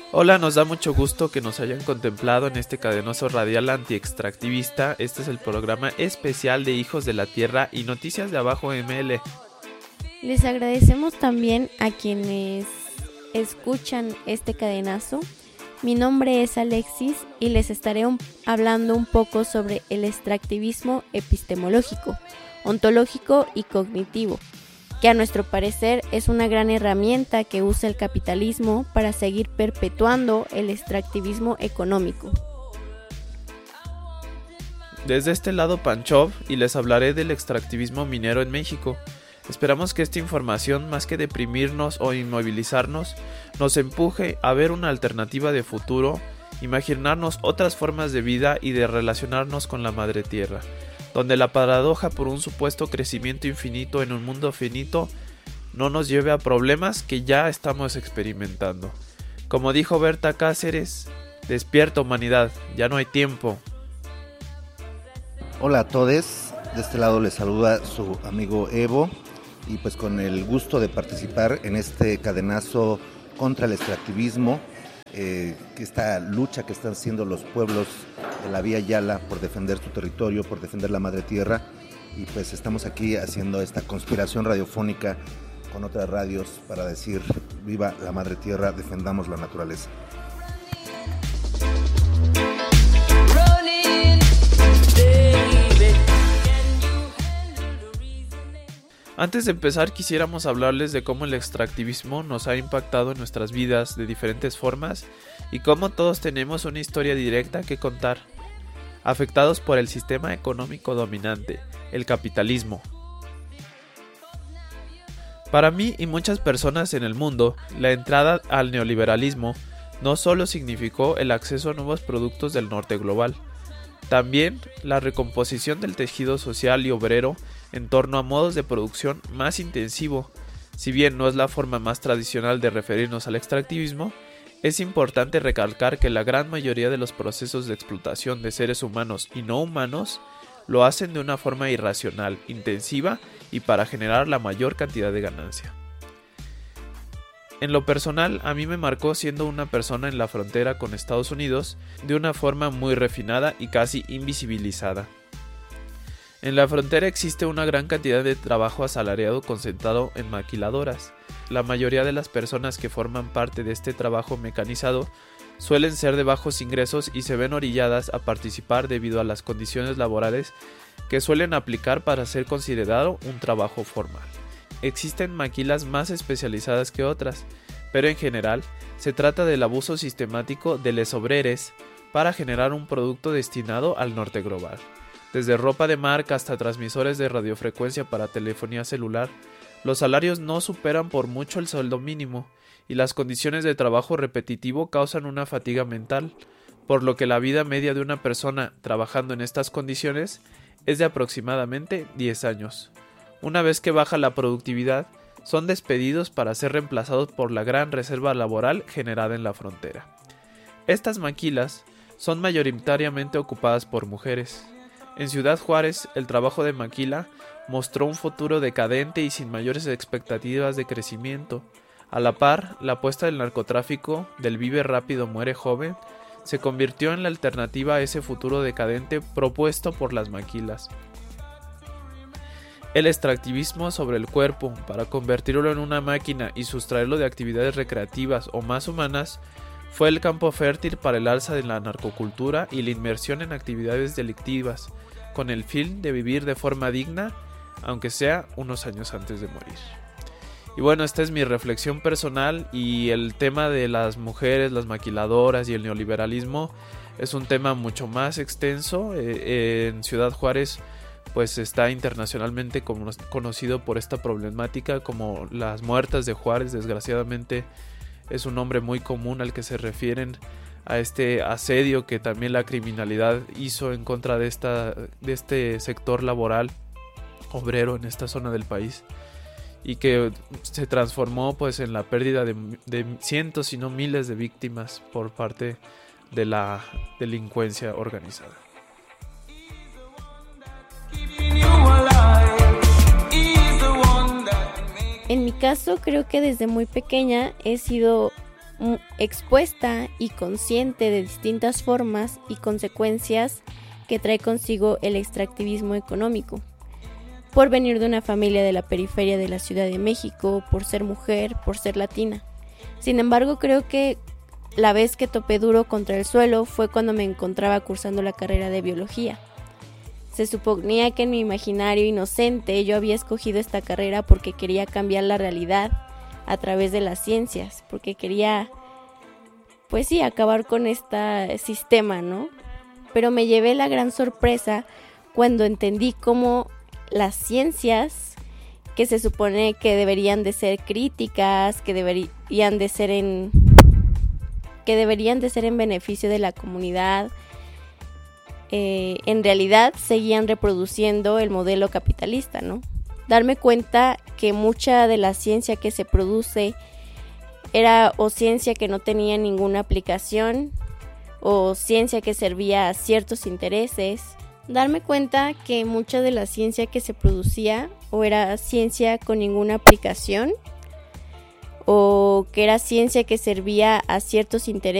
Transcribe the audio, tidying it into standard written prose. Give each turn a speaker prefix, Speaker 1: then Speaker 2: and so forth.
Speaker 1: Hola, nos da mucho gusto que nos hayan contemplado en este cadenoso radial anti-extractivista. Este es el programa especial de Hijos de la Tierra y Noticias de Abajo ML.
Speaker 2: Les agradecemos también a quienes escuchan este cadenazo. Mi nombre es Alexis y les estaré hablando un poco sobre el extractivismo epistemológico, ontológico y cognitivo, que a nuestro parecer es una gran herramienta que usa el capitalismo para seguir perpetuando el extractivismo económico.
Speaker 1: Desde este lado Panchov y les hablaré del extractivismo minero en México. Esperamos que esta información, más que deprimirnos o inmovilizarnos, nos empuje a ver una alternativa de futuro, imaginarnos otras formas de vida y de relacionarnos con la madre tierra, donde la paradoja por un supuesto crecimiento infinito en un mundo finito no nos lleve a problemas que ya estamos experimentando. Como dijo Berta Cáceres, despierta humanidad, ya no hay tiempo.
Speaker 3: Hola a todos, de este lado les saluda su amigo Evo y pues con el gusto de participar en este cadenazo contra el extractivismo, esta lucha que están haciendo los pueblos de la Vía Yala por defender su territorio, por defender la madre tierra, y pues estamos aquí haciendo esta conspiración radiofónica con otras radios para decir viva la madre tierra, defendamos la naturaleza.
Speaker 1: Antes de empezar quisiéramos hablarles de cómo el extractivismo nos ha impactado en nuestras vidas de diferentes formas y cómo todos tenemos una historia directa que contar, afectados por el sistema económico dominante, el capitalismo. Para mí y muchas personas en el mundo, la entrada al neoliberalismo no solo significó el acceso a nuevos productos del norte global, también la recomposición del tejido social y obrero en torno a modos de producción más intensivo. Si bien no es la forma más tradicional de referirnos al extractivismo, es importante recalcar que la gran mayoría de los procesos de explotación de seres humanos y no humanos lo hacen de una forma irracional, intensiva y para generar la mayor cantidad de ganancia. En lo personal, a mí me marcó siendo una persona en la frontera con Estados Unidos de una forma muy refinada y casi invisibilizada. En la frontera existe una gran cantidad de trabajo asalariado concentrado en maquiladoras. La mayoría de las personas que forman parte de este trabajo mecanizado suelen ser de bajos ingresos y se ven orilladas a participar debido a las condiciones laborales que suelen aplicar para ser considerado un trabajo formal. Existen maquilas más especializadas que otras, pero en general se trata del abuso sistemático de les obreres para generar un producto destinado al norte global. Desde ropa de marca hasta transmisores de radiofrecuencia para telefonía celular, los salarios no superan por mucho el sueldo mínimo y las condiciones de trabajo repetitivo causan una fatiga mental, por lo que la vida media de una persona trabajando en estas condiciones es de aproximadamente 10 años. Una vez que baja la productividad, son despedidos para ser reemplazados por la gran reserva laboral generada en la frontera. Estas maquilas son mayoritariamente ocupadas por mujeres. En Ciudad Juárez, el trabajo de maquila mostró un futuro decadente y sin mayores expectativas de crecimiento. A la par, la apuesta del narcotráfico, del vive rápido muere joven, se convirtió en la alternativa a ese futuro decadente propuesto por las maquilas. El extractivismo sobre el cuerpo, para convertirlo en una máquina y sustraerlo de actividades recreativas o más humanas, fue el campo fértil para el alza de la narcocultura y la inmersión en actividades delictivas, con el fin de vivir de forma digna, aunque sea unos años antes de morir. Y bueno, esta es mi reflexión personal, y el tema de las mujeres, las maquiladoras y el neoliberalismo es un tema mucho más extenso. En Ciudad Juárez pues está internacionalmente conocido por esta problemática como las muertas de Juárez. Desgraciadamente es un nombre muy común al que se refieren a este asedio que también la criminalidad hizo en contra de este sector laboral obrero en esta zona del país, y que se transformó pues en la pérdida de cientos si no miles de víctimas por parte de la delincuencia organizada.
Speaker 2: En mi caso, creo que desde muy pequeña he sido expuesta y consciente de distintas formas y consecuencias que trae consigo el extractivismo económico. Por venir de una familia de la periferia de la Ciudad de México, por ser mujer, por ser latina. Sin embargo, creo que la vez que topé duro contra el suelo fue cuando me encontraba cursando la carrera de biología. Se suponía que en mi imaginario inocente yo había escogido esta carrera porque quería cambiar la realidad a través de las ciencias, porque quería, pues sí, acabar con este sistema, ¿no? Pero me llevé la gran sorpresa cuando entendí cómo las ciencias, que se supone que deberían de ser críticas, que deberían de ser en beneficio de la comunidad, en realidad seguían reproduciendo el modelo capitalista, ¿no? Darme cuenta que mucha de la ciencia que se produce era o ciencia que no tenía ninguna aplicación o ciencia que servía a ciertos intereses. Darme cuenta que mucha de la ciencia que se producía o era ciencia con ninguna aplicación o que era ciencia que servía a ciertos intereses